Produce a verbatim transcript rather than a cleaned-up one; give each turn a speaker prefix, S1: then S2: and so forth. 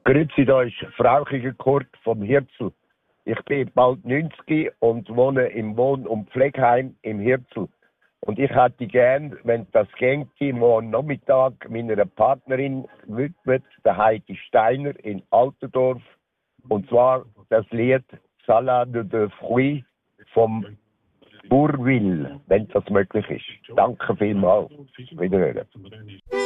S1: Grüezi, da ist Frauchiger Kurt vom Hirzel. Ich bin bald neunzig und wohne im Wohn- und Pflegeheim im Hirzel. Und ich hätte gern, wenn das ginge, morgen Nachmittag meiner Partnerin widmet, der Heidi Steiner in Altendorf. Und zwar das Lied Salade de Fruits vom Bourvil, wenn das möglich ist. Danke vielmals. Wiederhören.